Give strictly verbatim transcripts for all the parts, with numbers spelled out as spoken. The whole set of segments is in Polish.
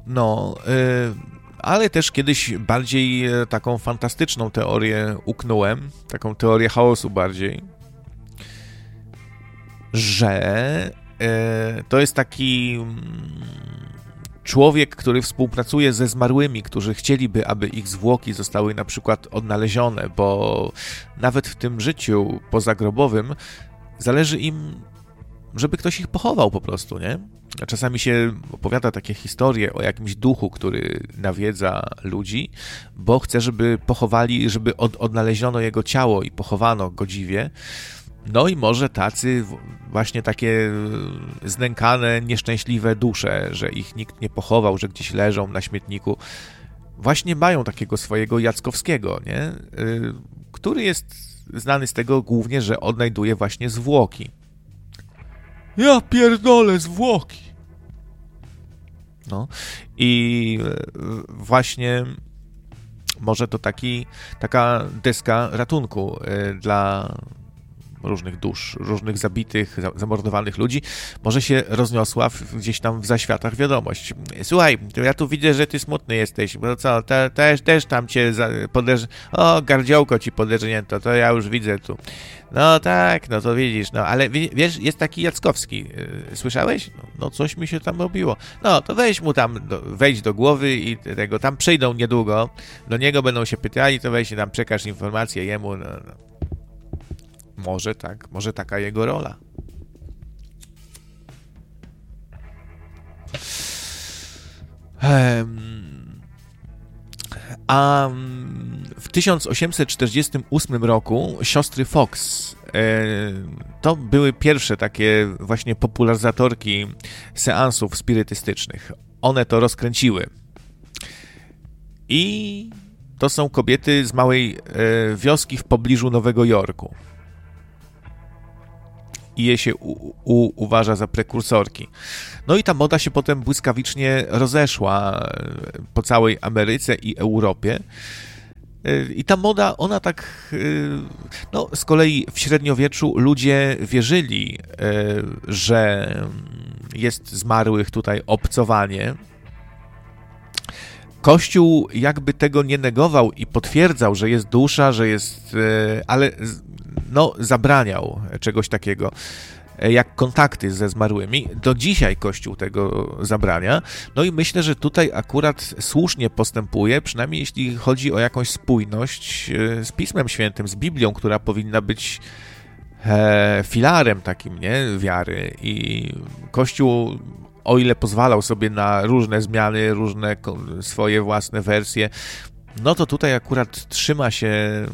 No, yy, ale też kiedyś bardziej taką fantastyczną teorię uknąłem, taką teorię chaosu bardziej, że yy, to jest taki człowiek, który współpracuje ze zmarłymi, którzy chcieliby, aby ich zwłoki zostały na przykład odnalezione, bo nawet w tym życiu pozagrobowym zależy im, żeby ktoś ich pochował po prostu, nie? Czasami się opowiada takie historie o jakimś duchu, który nawiedza ludzi, bo chce, żeby pochowali, żeby od, odnaleziono jego ciało i pochowano godziwie. No i może tacy właśnie takie znękane, nieszczęśliwe dusze, że ich nikt nie pochował, że gdzieś leżą na śmietniku, właśnie mają takiego swojego Jackowskiego, nie? Który jest znany z tego głównie, że odnajduje właśnie zwłoki. Ja pierdolę, zwłoki! No i właśnie może to taki, taka deska ratunku dla różnych dusz, różnych zabitych, zamordowanych ludzi, może się rozniosła w, gdzieś tam w zaświatach wiadomość. Słuchaj, to ja tu widzę, że ty smutny jesteś, bo co, te, też, też tam cię podejrz... O, gardziołko ci podejrznięto, to ja już widzę tu. No tak, no to widzisz, no ale wiesz, jest taki Jackowski, słyszałeś? No coś mi się tam robiło. No to weź mu tam, do, wejdź do głowy i tego, tam przyjdą niedługo, do niego będą się pytali, to weź tam przekaż informację jemu, no, no. Może tak, może taka jego rola. A w tysiąc osiemset czterdziestym ósmym roku siostry Fox to były pierwsze takie właśnie popularyzatorki seansów spirytystycznych. One to rozkręciły. I to są kobiety z małej wioski w pobliżu Nowego Jorku. I je się u, u, uważa za prekursorki. No i ta moda się potem błyskawicznie rozeszła po całej Ameryce i Europie. I ta moda, ona tak, no z kolei w średniowieczu ludzie wierzyli, że jest zmarłych tutaj obcowanie. Kościół jakby tego nie negował i potwierdzał, że jest dusza, że jest, ale no zabraniał czegoś takiego jak kontakty ze zmarłymi. Do dzisiaj Kościół tego zabrania. No i myślę, że tutaj akurat słusznie postępuje, przynajmniej jeśli chodzi o jakąś spójność z Pismem Świętym, z Biblią, która powinna być filarem takim, nie, wiary. I Kościół, o ile pozwalał sobie na różne zmiany, różne swoje własne wersje, no to tutaj akurat trzyma się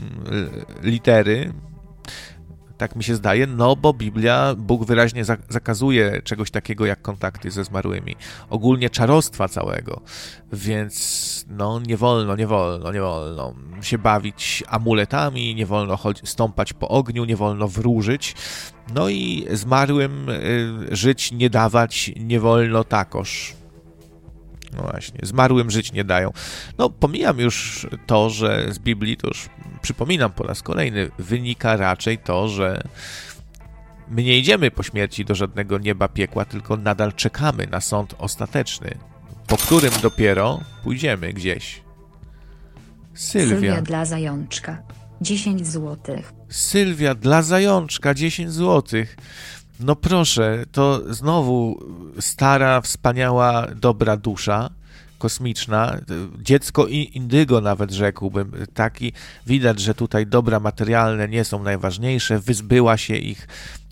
litery, tak mi się zdaje, no bo Biblia, Bóg wyraźnie zakazuje czegoś takiego jak kontakty ze zmarłymi. Ogólnie czarostwa całego. Więc no nie wolno, nie wolno, nie wolno się bawić amuletami, nie wolno stąpać po ogniu, nie wolno wróżyć. No i zmarłym y, żyć nie dawać nie wolno takoż. No właśnie, zmarłym żyć nie dają. No pomijam już to, że z Biblii, to już przypominam po raz kolejny, wynika raczej to, że my nie idziemy po śmierci do żadnego nieba, piekła, tylko nadal czekamy na sąd ostateczny, po którym dopiero pójdziemy gdzieś. Sylwia. Sylwia dla zajączka. dziesięć złotych. Sylwia dla zajączka. dziesięć złotych. No proszę, to znowu stara, wspaniała, dobra dusza kosmiczna, dziecko indygo nawet rzekłbym, taki, widać, że tutaj dobra materialne nie są najważniejsze, wyzbyła się ich,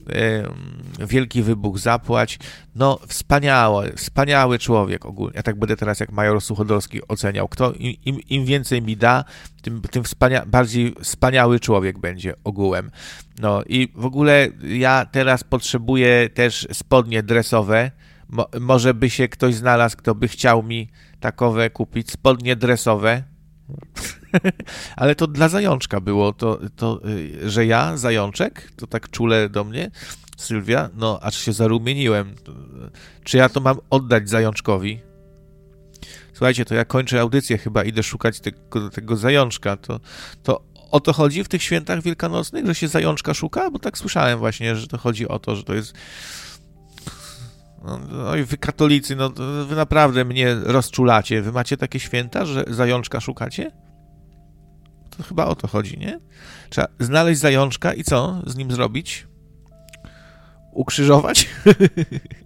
e, wielki wybuch zapłać, no wspaniały, wspaniały człowiek ogólnie, ja tak będę teraz jak major Suchodolski oceniał, kto im, im więcej mi da, tym, tym wspania- bardziej wspaniały człowiek będzie ogółem. No i w ogóle ja teraz potrzebuję też spodnie dresowe. Mo- może by się ktoś znalazł, kto by chciał mi takowe kupić, spodnie dresowe. Ale to dla zajączka było, to, to, że ja, zajączek, to tak czule do mnie, Sylwia, no aż się zarumieniłem. Czy ja to mam oddać zajączkowi? Słuchajcie, to ja kończę audycję, chyba idę szukać tego, tego zajączka. To, to o to chodzi w tych świętach wielkanocnych, że się zajączka szuka? Bo tak słyszałem właśnie, że to chodzi o to, że to jest... No, oj, wy katolicy, no wy naprawdę mnie rozczulacie. Wy macie takie święta, że zajączka szukacie? To chyba o to chodzi, nie? Trzeba znaleźć zajączka i co z nim zrobić? Ukrzyżować?